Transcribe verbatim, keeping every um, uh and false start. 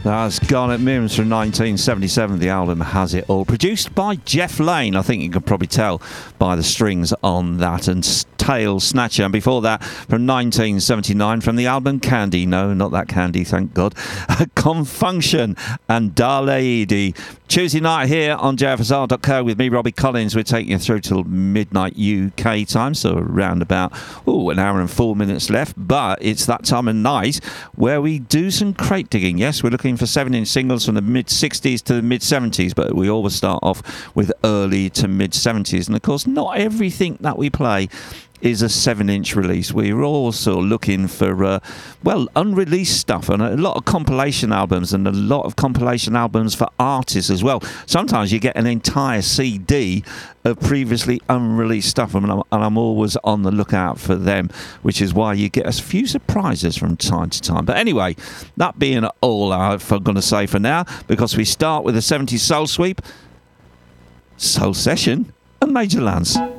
That's Garnet Mims from nineteen seventy-seven. The album Has It All. Produced by Jeff Lane. I think you can probably tell by the strings on that. And Tail Snatcher. And before that, from nineteen seventy-nine, from the album Candy. No, not that Candy, thank God. Confunction and Daleidi. Tuesday night here on J F S R dot co with me, Robbie Collins. We're taking you through till midnight U K time, so around about ooh, an hour and four minutes left. But it's that time of night where we do some crate digging. Yes, we're looking for seven-inch singles from the mid-sixties to the mid-seventies, but we always start off with early to mid-seventies. And, of course, not everything that we play is a seven-inch release. We're also looking for, uh, well, unreleased stuff and a lot of compilation albums and a lot of compilation albums for artists as well. Sometimes you get an entire C D of previously unreleased stuff, and I'm, and I'm always on the lookout for them, which is why you get a few surprises from time to time. But anyway, that being all I'm going to say for now, because we start with the seventies Soul Sweep, Soul Session, and Major Lance.